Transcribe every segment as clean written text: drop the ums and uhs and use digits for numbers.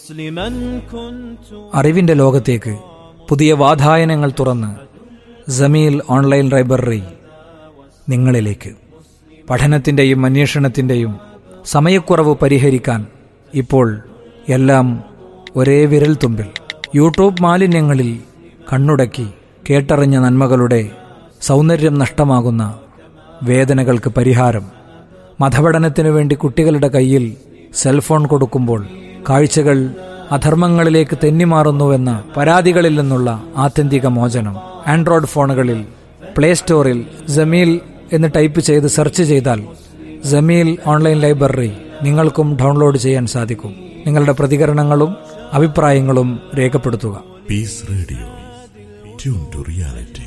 അറിവിന്റെ ലോകത്തേക്ക് പുതിയ വാതായനങ്ങൾ തുറന്ന് ജമീൽ ഓൺലൈൻ ലൈബ്രറി നിങ്ങളിലേക്ക്. പഠനത്തിൻ്റെയും അന്വേഷണത്തിൻ്റെയും സമയക്കുറവ് പരിഹരിക്കാൻ ഇപ്പോൾ എല്ലാം ഒരേ വിരൽ തുമ്പിൽ. യൂട്യൂബ് മാലിന്യങ്ങളിൽ കണ്ണുടക്കി കേട്ടറിഞ്ഞ നന്മകളുടെ സൗന്ദര്യം നഷ്ടമാകുന്ന വേദനകൾക്ക് പരിഹാരം. മതപഠനത്തിനു വേണ്ടി കുട്ടികളുടെ കയ്യിൽ സെൽഫോൺ കൊടുക്കുമ്പോൾ കാഴ്ചകൾ അധർമ്മങ്ങളിലേക്ക് തെന്നിമാറുന്നുവെന്ന പരാതികളിൽ നിന്നുള്ള ആത്യന്തിക മോചനം. ആൻഡ്രോയിഡ് ഫോണുകളിൽ പ്ലേ സ്റ്റോറിൽ ജമീൽ എന്ന് ടൈപ്പ് ചെയ്ത് സെർച്ച് ചെയ്താൽ ജമീൽ ഓൺലൈൻ ലൈബ്രറി നിങ്ങൾക്കും ഡൗൺലോഡ് ചെയ്യാൻ സാധിക്കും. നിങ്ങളുടെ പ്രതികരണങ്ങളും അഭിപ്രായങ്ങളും രേഖപ്പെടുത്തുക. Piece radio, tune to reality.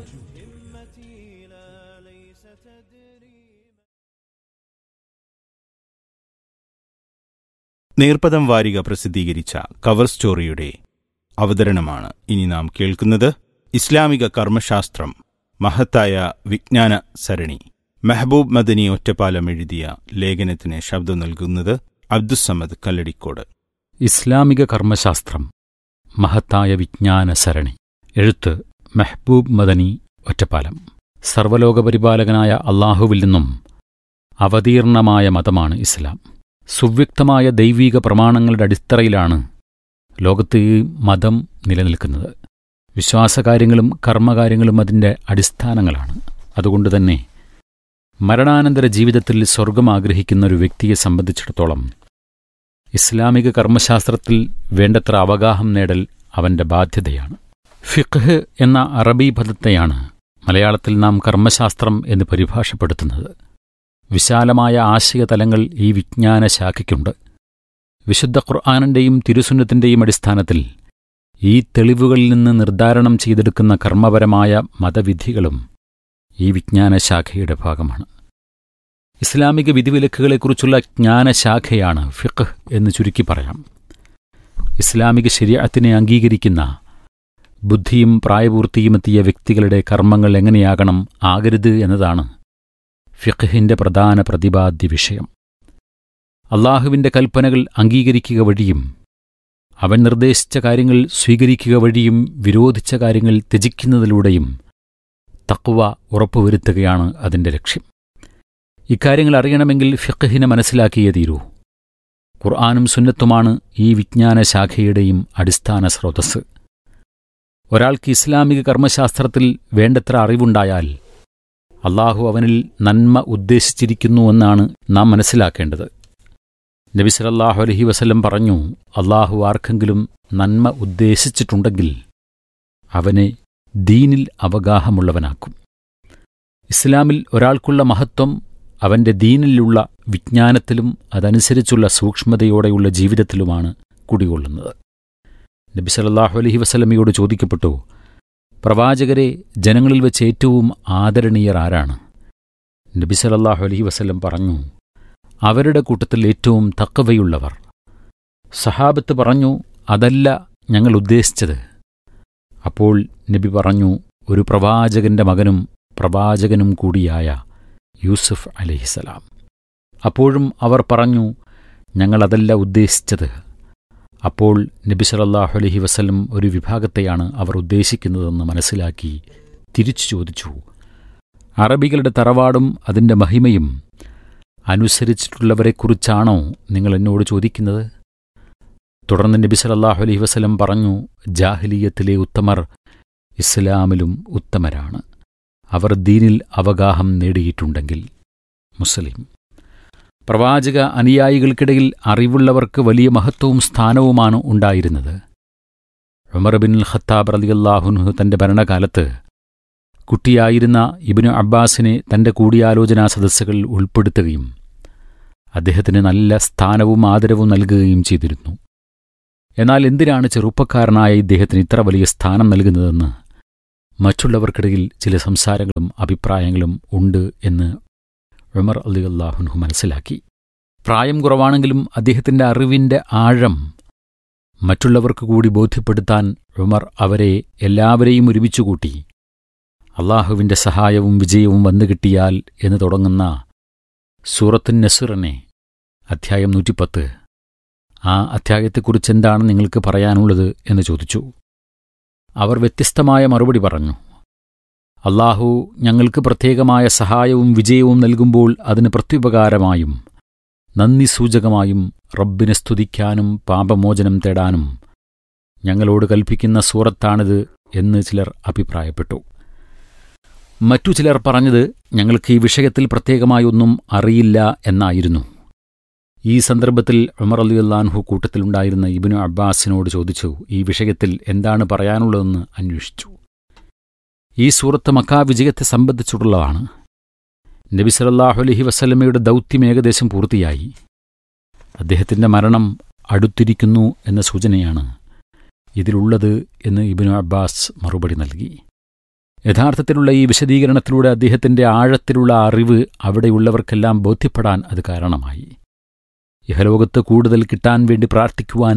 നേർപ്പദം വാരിക പ്രസിദ്ധീകരിച്ച കവർ സ്റ്റോറിയുടെ അവതരണമാണ് ഇനി നാം കേൾക്കുന്നത്. ഇസ്ലാമിക കർമ്മശാസ്ത്രം, മഹത്തായ വിജ്ഞാന സരണി. മെഹബൂബ് മദനി ഒറ്റപ്പാലം എഴുതിയ ലേഖനത്തിന് ശബ്ദം നൽകുന്നത് അബ്ദുസ്സമദ് കല്ലടിക്കോട്. ഇസ്ലാമിക കർമ്മശാസ്ത്രം, മഹത്തായ വിജ്ഞാന സരണി. എഴുത്ത് മെഹബൂബ് മദനി ഒറ്റപ്പാലം. സർവ്വലോകപരിപാലകനായ അള്ളാഹുവിൽ നിന്നും അവതീർണമായ മതമാണ് ഇസ്ലാം. സുവ്യക്തമായ ദൈവീക പ്രമാണങ്ങളുടെ അടിത്തറയിലാണ് ലോകത്ത് ഈ മതം നിലനിൽക്കുന്നത്. വിശ്വാസകാര്യങ്ങളും കർമ്മകാര്യങ്ങളും അതിൻ്റെ അടിസ്ഥാനങ്ങളാണ്. അതുകൊണ്ടുതന്നെ മരണാനന്തര ജീവിതത്തിൽ സ്വർഗം ആഗ്രഹിക്കുന്ന ഒരു വ്യക്തിയെ സംബന്ധിച്ചിടത്തോളം ഇസ്ലാമിക കർമ്മശാസ്ത്രത്തിൽ വേണ്ടത്ര അവഗാഹം നേടൽ അവൻ്റെ ബാധ്യതയാണ്. ഫിഖ്ഹ് എന്ന അറബി പദത്തെയാണ് മലയാളത്തിൽ നാം കർമ്മശാസ്ത്രം എന്ന് പരിഭാഷപ്പെടുത്തുന്നത്. വിശാലമായ ആശയതലങ്ങൾ ഈ വിജ്ഞാന ശാഖയ്ക്കുണ്ട്. വിശുദ്ധ ഖുർആനിന്റെയും തിരുസുന്നത്തിന്റെയും അടിസ്ഥാനത്തിൽ ഈ തെളിവുകളിൽ നിന്ന് നിർദ്ധാരണം ചെയ്തെടുക്കുന്ന കർമ്മപരമായ മതവിധികളും ഈ വിജ്ഞാനശാഖയുടെ ഭാഗമാണ്. ഇസ്ലാമിക വിധിവിലക്കുകളെക്കുറിച്ചുള്ള ജ്ഞാനശാഖയാണ് ഫിഖ്ഹ് എന്ന് ചുരുക്കി പറയാം. ഇസ്ലാമിക ശരീഅത്തിനെ അംഗീകരിക്കുന്ന ബുദ്ധിയും പ്രായപൂർത്തിയുമെത്തിയ വ്യക്തികളുടെ കർമ്മങ്ങൾ എങ്ങനെയാകണം, ആകരുത് എന്നതാണ് ഫിഖ്ഹിന്റെ പ്രധാന പ്രതിപാദ്യ വിഷയം. അള്ളാഹുവിന്റെ കൽപ്പനകൾ അംഗീകരിക്കുക വഴിയും അവൻ നിർദ്ദേശിച്ച കാര്യങ്ങൾ സ്വീകരിക്കുക വഴിയും വിരോധിച്ച കാര്യങ്ങൾ ത്യജിക്കുന്നതിലൂടെയും തഖ്വ ഉറപ്പുവരുത്തുകയാണ് അതിന്റെ ലക്ഷ്യം. ഇക്കാര്യങ്ങൾ അറിയണമെങ്കിൽ ഫിഖ്ഹിനെ മനസ്സിലാക്കിയേ തീരൂ. ഖുർആനും സുന്നത്തുമാണ് ഈ വിജ്ഞാനശാഖയുടെയും അടിസ്ഥാന സ്രോതസ്സ്. ഒരാൾക്ക് ഇസ്ലാമിക കർമ്മശാസ്ത്രത്തിൽ വേണ്ടത്ര അറിവുണ്ടായാൽ അള്ളാഹു അവനിൽ നന്മ ഉദ്ദേശിച്ചിരിക്കുന്നുവെന്നാണ് നാം മനസ്സിലാക്കേണ്ടത്. നബി സല്ലല്ലാഹു അലൈഹി വസല്ലം പറഞ്ഞു, അള്ളാഹു ആർക്കെങ്കിലും നന്മ ഉദ്ദേശിച്ചിട്ടുണ്ടെങ്കിൽ അവനെ ദീനിൽ അവഗാഹമുള്ളവനാക്കും. ഇസ്ലാമിൽ ഒരാൾക്കുള്ള മഹത്വം അവന്റെ ദീനിലുള്ള വിജ്ഞാനത്തിലും അതനുസരിച്ചുള്ള സൂക്ഷ്മതയോടെയുള്ള ജീവിതത്തിലുമാണ് കുടികൊള്ളുന്നത്. നബി സല്ലല്ലാഹു അലൈഹി വസല്ലമയോട് ചോദിക്കപ്പെട്ടു, പ്രവാചകരെ, ജനങ്ങളിൽ വെച്ച് ഏറ്റവും ആദരണീയർ ആരാണ്? നബി സല്ലല്ലാഹു അലൈഹി വസല്ലം പറഞ്ഞു, അവരുടെ കൂട്ടത്തിൽ ഏറ്റവും തഖ്വയുള്ളവർ. സഹാബത്ത് പറഞ്ഞു, അതല്ല ഞങ്ങൾ ഉദ്ദേശിച്ചത്. അപ്പോൾ നബി പറഞ്ഞു, ഒരു പ്രവാചകന്റെ മകനും പ്രവാചകനും കൂടിയായ യൂസുഫ് അലൈഹിസ്സലാം. അപ്പോഴും അവർ പറഞ്ഞു, ഞങ്ങളതല്ല ഉദ്ദേശിച്ചത്. അപ്പോൾ നബി സല്ലല്ലാഹു അലൈഹി വസല്ലം ഒരു വിഭാഗത്തെയാണ് അവർ ഉദ്ദേശിക്കുന്നതെന്ന് മനസ്സിലാക്കി തിരിച്ചു ചോദിച്ചു, അറബികളുടെ തറവാടും അതിൻ്റെ മഹിമയും അനുസരിച്ചിട്ടുള്ളവരെക്കുറിച്ചാണോ നിങ്ങൾ എന്നോട് ചോദിക്കുന്നത്? തുടർന്ന് നബി സല്ലല്ലാഹു അലൈഹി വസല്ലം പറഞ്ഞു, ജാഹിലിയ്യത്തിലെ ഉത്തമർ ഇസ്ലാമിലും ഉത്തമരാണ്, അവർ ദീനിൽ അവഗാഹം നേടിയിട്ടുണ്ടെങ്കിൽ. മുസ്ലിം. പ്രവാചക അനുയായികൾക്കിടയിൽ അറിവുള്ളവർക്ക് വലിയ മഹത്വവും സ്ഥാനവുമാണ് ഉണ്ടായിരുന്നത്. ഉമർ ബിൻ ഖത്താബ് റളിയല്ലാഹു അൻഹു തന്റെ ഭരണകാലത്ത് കുട്ടിയായിരുന്ന ഇബ്നു അബ്ബാസിനെ തന്റെ കൂടിയാലോചനാ സദസ്സുകളിൽ ഉൾപ്പെടുത്തുകയും അദ്ദേഹത്തിന് നല്ല സ്ഥാനവും ആദരവും നൽകുകയും ചെയ്തിരുന്നു. എന്നാൽ എന്തിനാണ് ചെറുപ്പക്കാരനായ ഇദ്ദേഹത്തിന് ഇത്ര വലിയ സ്ഥാനം നൽകുന്നതെന്ന് മറ്റുള്ളവർക്കിടയിൽ ചില സംസാരങ്ങളും അഭിപ്രായങ്ങളും ഉണ്ട് എന്ന് ഉമർ റളിയല്ലാഹു അൻഹു മനസ്സിലാക്കി. പ്രായം കുറവാണെങ്കിലും അദ്ദേഹത്തിന്റെ അറിവിന്റെ ആഴം മറ്റുള്ളവർക്ക് കൂടി ബോധ്യപ്പെടുത്താൻ ഉമർ അവരെ എല്ലാവരെയും ഒരുമിച്ചുകൂട്ടി അള്ളാഹുവിന്റെ സഹായവും വിജയവും വന്നുകിട്ടിയാൽ എന്ന് തുടങ്ങുന്ന സൂറത്തുൻ നസ്റിനെ അധ്യായം 110 ആ അധ്യായത്തെക്കുറിച്ച് എന്താണ് നിങ്ങൾക്ക് പറയാനുള്ളത് എന്ന് ചോദിച്ചു. അവർ വ്യത്യസ്തമായ മറുപടി പറഞ്ഞു. അല്ലാഹു ഞങ്ങൾക്ക് പ്രത്യേകമായ സഹായവും വിജയവും നൽകുമ്പോൾ അതിന് പ്രത്യുപകാരമായും നന്ദി സൂചകമായും റബ്ബിനെ സ്തുതിക്കാനും പാപമോചനം തേടാനും ഞങ്ങളോട് കൽപ്പിക്കുന്ന സൂറത്താണിത് എന്ന് ചിലർ അഭിപ്രായപ്പെട്ടു. മറ്റു ചിലർ പറഞ്ഞത് ഞങ്ങൾക്ക് ഈ വിഷയത്തിൽ പ്രത്യേകമായൊന്നും അറിയില്ല എന്നായിരുന്നു. ഈ സന്ദർഭത്തിൽ ഉമർ റളിയല്ലാഹു അൻഹു കൂട്ടത്തിലുണ്ടായിരുന്ന ഇബ്നു അബ്ബാസിനോട് ചോദിച്ചു, ഈ വിഷയത്തിൽ എന്താണ് പറയാനുള്ളതെന്ന് അന്വേഷിച്ചു. ഈ സൂറത്ത് മക്കാ വിജയത്തെ സംബന്ധിച്ചുള്ളതാണ്. നബി സല്ലല്ലാഹു അലൈഹി വസല്ലമയുടെ ദൗത്യം ഏകദേശം പൂർത്തിയായി. അദ്ദേഹത്തിന്റെ മരണം അടുത്തിരിക്കുന്നു എന്ന സൂചനയാണ് ഇതിലുള്ളത് എന്ന് ഇബ്നു അബ്ബാസ് മറുപടി നൽകി. യഥാർത്ഥത്തിലുള്ള ഈ വിശദീകരണത്തിലൂടെ അദ്ദേഹത്തിന്റെ ആഴത്തിലുള്ള അറിവ് അവിടെയുള്ളവർക്കെല്ലാം ബോധ്യപ്പെടാൻ അത് കാരണമായി. ഇഹലോകത്ത് കൂടുതൽ കിട്ടാൻ വേണ്ടി പ്രാർത്ഥിക്കുവാൻ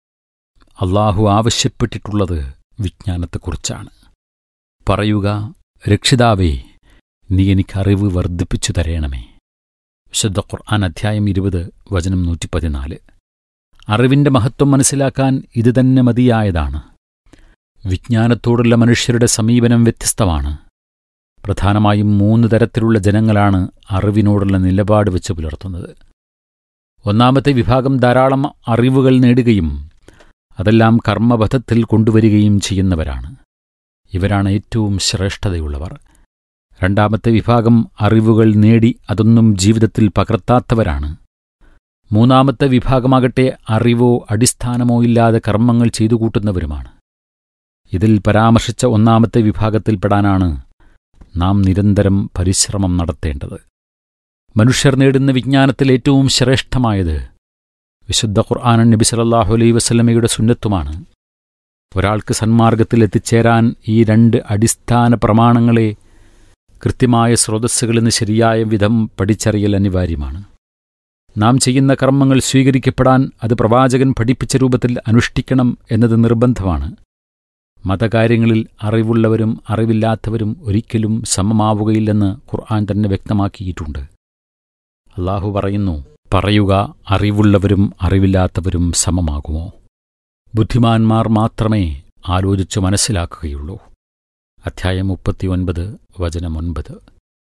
അല്ലാഹു ആവശ്യപ്പെട്ടിട്ടുള്ളത് വിജ്ഞാനത്തെക്കുറിച്ചാണ്. പറയുക, രക്ഷിതാവേ, നീ എനിക്ക് അറിവ് വർദ്ധിപ്പിച്ചു തരേണമേ. വിശുദ്ധ ഖുർആൻ അധ്യായം 20 വചനം 114. അറിവിന്റെ മഹത്വം മനസ്സിലാക്കാൻ ഇത് തന്നെ മതിയായതാണ്. വിജ്ഞാനത്തോടുള്ള മനുഷ്യരുടെ സമീപനം വ്യത്യസ്തമാണ്. പ്രധാനമായും 3 തരത്തിലുള്ള ജനങ്ങളാണ് അറിവിനോടുള്ള നിലപാട് വെച്ച് പുലർത്തുന്നത്. ഒന്നാമത്തെ വിഭാഗം ധാരാളം അറിവുകൾ നേടുകയും അതെല്ലാം കർമ്മപഥത്തിൽ കൊണ്ടുവരികയും ചെയ്യുന്നവരാണ്. ഇവരാണ് ഏറ്റവും ശ്രേഷ്ഠതയുള്ളവർ. രണ്ടാമത്തെ വിഭാഗം അറിവുകൾ നേടി അതൊന്നും ജീവിതത്തിൽ പകർത്താത്തവരാണ്. മൂന്നാമത്തെ വിഭാഗമാകട്ടെ അറിവോ അടിസ്ഥാനമോ ഇല്ലാതെ കർമ്മങ്ങൾ ചെയ്തു കൂട്ടുന്നവരുമാണ്. ഇതിൽ പരാമർശിച്ച ഒന്നാമത്തെ വിഭാഗത്തിൽപ്പെടാനാണ് നാം നിരന്തരം പരിശ്രമം നടത്തേണ്ടത്. മനുഷ്യർ നേടുന്ന വിജ്ഞാനത്തിൽ ഏറ്റവും ശ്രേഷ്ഠമായത് വിശുദ്ധ ഖുർആൻ നബി സല്ലല്ലാഹു അലൈഹി വസല്ലമയുടെ സുന്നത്തുമാണ്. ഒരാൾക്ക് സന്മാർഗത്തിൽ എത്തിച്ചേരാൻ ഈ 2 അടിസ്ഥാന പ്രമാണങ്ങളെ കൃത്യമായ സ്രോതസ്സുകളിൽ നിന്ന് ശരിയായ വിധം പഠിച്ചറിയൽ അനിവാര്യമാണ്. നാം ചെയ്യുന്ന കർമ്മങ്ങൾ സ്വീകരിക്കപ്പെടാൻ അത് പ്രവാചകൻ പഠിപ്പിച്ച രൂപത്തിൽ അനുഷ്ഠിക്കണം എന്നത് നിർബന്ധമാണ്. മതകാര്യങ്ങളിൽ അറിവുള്ളവരും അറിവില്ലാത്തവരും ഒരിക്കലും സമമാവുകയില്ലെന്ന് ഖുർആൻ തന്നെ വ്യക്തമാക്കിയിട്ടുണ്ട്. അല്ലാഹു പറയുന്നു, പറയുക, അറിവുള്ളവരും അറിവില്ലാത്തവരും സമമാകുമോ? ബുദ്ധിമാന്മാർ മാത്രമേ ആലോചിച്ചു മനസ്സിലാക്കുകയുള്ളൂ. അധ്യായം 39 വചനം 9.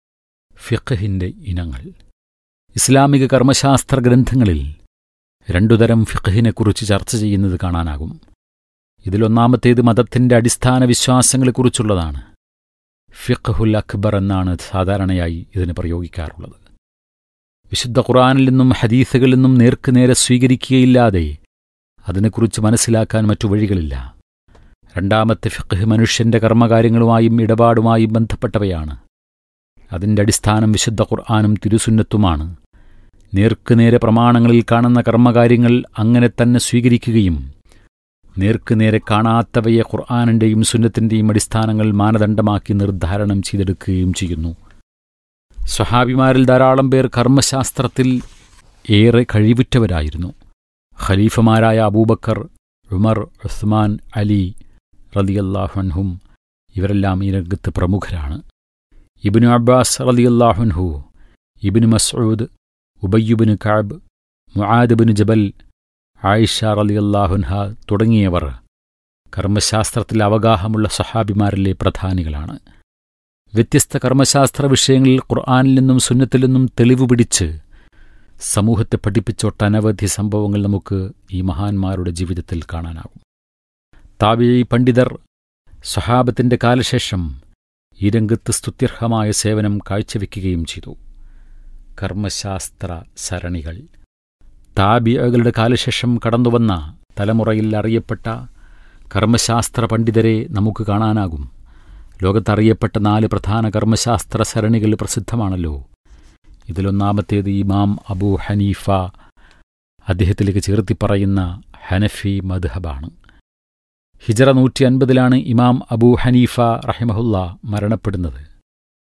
ഫിഖ്ഹിന്റെ ഇനങ്ങൾ. ഇസ്ലാമിക കർമ്മശാസ്ത്ര ഗ്രന്ഥങ്ങളിൽ 2 തരം ഫിഖ്ഹിനെക്കുറിച്ച് ചർച്ച ചെയ്യുന്നത് കാണാനാകും. ഇതിലൊന്നാമത്തേത് മതത്തിന്റെ അടിസ്ഥാന വിശ്വാസങ്ങളെക്കുറിച്ചുള്ളതാണ്. ഫിഖ്ഹുൽ അക്ബർ എന്നാണ് സാധാരണയായി ഇതിന് പ്രയോഗിക്കാറുള്ളത്. വിശുദ്ധ ഖുർആനിൽ നിന്നും ഹദീസുകളിൽ നിന്നും നേർക്കുനേരെ സ്വീകരിക്കുകയില്ലാതെ അതിനെക്കുറിച്ച് മനസ്സിലാക്കാൻ മറ്റു വഴികളില്ല. രണ്ടാമത്തെ ഫിഖ്ഹ് മനുഷ്യന്റെ കർമ്മകാര്യങ്ങളുമായും ഇടപാടുമായും ബന്ധപ്പെട്ടവയാണ്. അതിന്റെ അടിസ്ഥാനം വിശുദ്ധ ഖുർആനും തിരുസുന്നത്തുമാണ്. നേർക്കുനേരെ പ്രമാണങ്ങളിൽ കാണുന്ന കർമ്മകാര്യങ്ങൾ അങ്ങനെ തന്നെ സ്വീകരിക്കുകയും നേർക്കുനേരെ കാണാത്തവയെ ഖുർആനിന്റെയും സുന്നത്തിന്റെയും അടിസ്ഥാനങ്ങൾ മാനദണ്ഡമാക്കി നിർദ്ധാരണം ചെയ്തെടുക്കുകയും ചെയ്യുന്നു. സ്വഹാബിമാരിൽ ധാരാളം പേർ കർമ്മശാസ്ത്രത്തിൽ ഏറെ കഴിവുറ്റവരായിരുന്നു. ഖലീഫമാരായ അബൂബക്കർ, ഉമർ, ഉസ്മാൻ, അലി റളിയല്ലാഹു അൻഹും ഇവരെല്ലാം ഈ രംഗത്ത് പ്രമുഖരാണ്. ഇബ്നു അബ്ബാസ് റളിയല്ലാഹു അൻഹു, Ibnu Masood, Ubayy bin Kaab, Muadh bin ജബൽ, ആയിഷ റളിയല്ലാഹു അൻഹ തുടങ്ങിയവർ കർമ്മശാസ്ത്രത്തിൽ അവഗാഹമുള്ള സ്വഹാബിമാരിലെ പ്രധാനികളാണ്. വ്യത്യസ്ത കർമ്മശാസ്ത്ര വിഷയങ്ങളിൽ ഖുർആനിൽ നിന്നും സുന്നത്തിൽ നിന്നും തെളിവ് പിടിച്ച് സമൂഹത്തെ പഠിപ്പിച്ചൊട്ടനവധി സംഭവങ്ങൾ നമുക്ക് ഈ മഹാന്മാരുടെ ജീവിതത്തിൽ കാണാനാകും. താബിഈ പണ്ഡിതർ സ്വഹാബത്തിന്റെ കാലശേഷം ഈ രംഗത്ത് സ്തുത്യർഹമായ സേവനം കാഴ്ചവെക്കുകയും ചെയ്തു. കർമ്മശാസ്ത്ര സരണികൾ. താബിഈകളുടെ കാലശേഷം കടന്നുവന്ന തലമുറയിൽ അറിയപ്പെട്ട കർമ്മശാസ്ത്ര പണ്ഡിതരെ നമുക്ക് കാണാനാകും. ലോകത്തറിയപ്പെട്ട 4 പ്രധാന കർമ്മശാസ്ത്ര സരണികൾ പ്രസിദ്ധമാണല്ലോ. ഇതിലൊന്നാമത്തേത് ഇമാം അബൂ ഹനീഫ, അദ്ദേഹത്തിലേക്ക് ചേർത്തി പറയുന്ന ഹനഫി മദ്ഹബാണ്. ഹിജറ 150 ഇമാം അബൂ ഹനീഫ റഹിമഹുല്ല മരണപ്പെടുന്നത്.